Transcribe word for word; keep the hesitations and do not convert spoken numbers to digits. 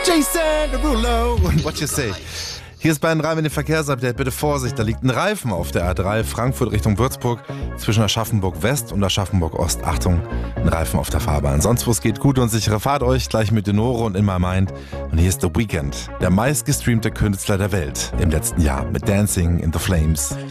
Jason Derulo und What You Say. Hier ist Bayern drei mit dem Verkehrsupdate. Bitte Vorsicht, da liegt ein Reifen auf der A drei Frankfurt Richtung Würzburg zwischen Aschaffenburg West und Aschaffenburg Ost. Achtung, ein Reifen auf der Fahrbahn. Sonst, wo es geht, gute und sichere Fahrt euch. Gleich mit Denore und In My Mind. Und hier ist The Weeknd, der meistgestreamte Künstler der Welt im letzten Jahr mit Dancing in the Flames.